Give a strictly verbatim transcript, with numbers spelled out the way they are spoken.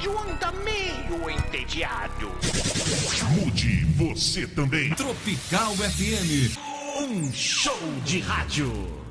rádio anda meio entediado. Mude você também. Tropical F M. Um show de rádio.